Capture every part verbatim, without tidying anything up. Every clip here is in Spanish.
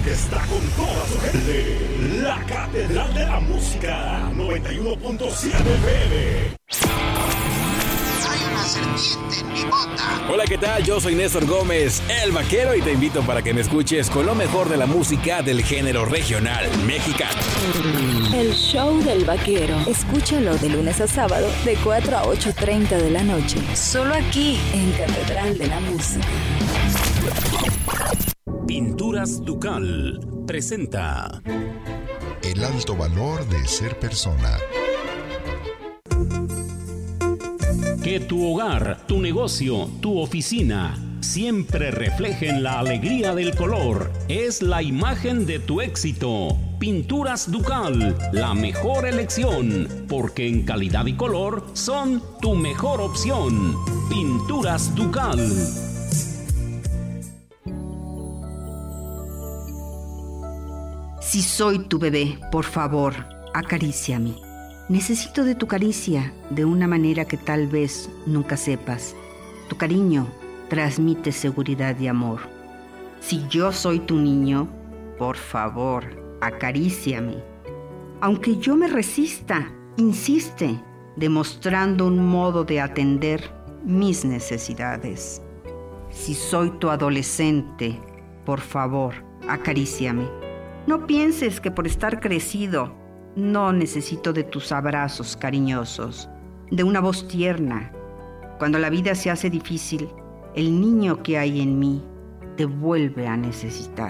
que está con toda su gente. La Catedral de la Música, noventa y uno punto siete F M. Hay una serpiente en mi bota. Hola, ¿qué tal? Yo soy Néstor Gómez, el vaquero, y te invito para que me escuches con lo mejor de la música del género regional mexicano. El show del vaquero. Escúchalo de lunes a sábado de cuatro a ocho treinta de la noche. Solo aquí en Catedral de la Música. Pinturas Ducal presenta El alto valor de ser persona. Que tu hogar, tu negocio, tu oficina siempre reflejen la alegría del color. Es la imagen de tu éxito. Pinturas Ducal, la mejor elección, porque en calidad y color son tu mejor opción. Pinturas Ducal. Si soy tu bebé, por favor, acaríciame. Necesito de tu caricia de una manera que tal vez nunca sepas. Tu cariño transmite seguridad y amor. Si yo soy tu niño, por favor, acaríciame. Aunque yo me resista, insiste, demostrando un modo de atender mis necesidades. Si soy tu adolescente, por favor, acaríciame. No pienses que por estar crecido no necesito de tus abrazos cariñosos, de una voz tierna. Cuando la vida se hace difícil, el niño que hay en mí te vuelve a necesitar.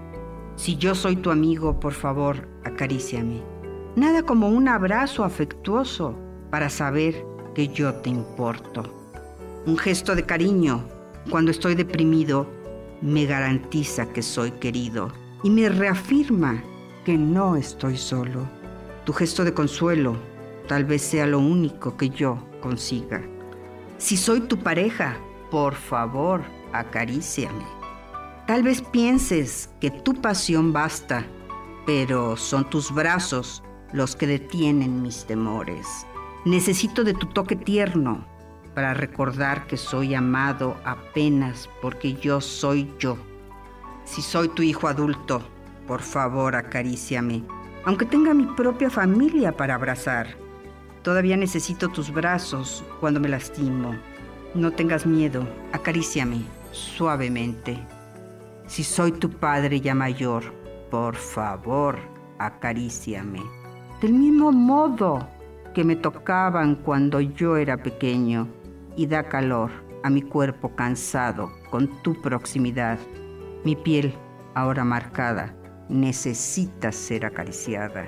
Si yo soy tu amigo, por favor, acaríciame. Nada como un abrazo afectuoso para saber que yo te importo. Un gesto de cariño cuando estoy deprimido me garantiza que soy querido y me reafirma que no estoy solo. Tu gesto de consuelo tal vez sea lo único que yo consiga. Si soy tu pareja, por favor, acaríciame. Tal vez pienses que tu pasión basta, pero son tus brazos los que detienen mis temores. Necesito de tu toque tierno para recordar que soy amado apenas porque yo soy yo. Si soy tu hijo adulto, por favor, acaríciame. Aunque tenga mi propia familia para abrazar, todavía necesito tus brazos cuando me lastimo. No tengas miedo, acaríciame suavemente. Si soy tu padre ya mayor, por favor, acaríciame. Del mismo modo que me tocaban cuando yo era pequeño, y da calor a mi cuerpo cansado con tu proximidad. Mi piel, ahora marcada, necesita ser acariciada.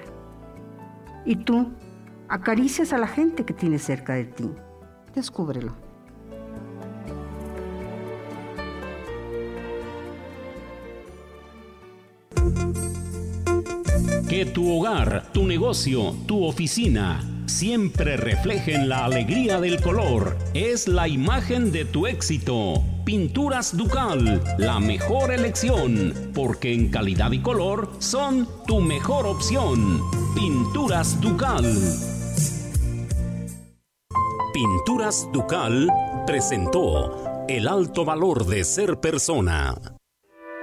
Y tú, acaricias a la gente que tienes cerca de ti. Descúbrelo. Que tu hogar, tu negocio, tu oficina siempre reflejen la alegría del color. Es la imagen de tu éxito. Pinturas Ducal, la mejor elección, porque en calidad y color son tu mejor opción. Pinturas Ducal. Pinturas Ducal presentó El alto valor de ser persona.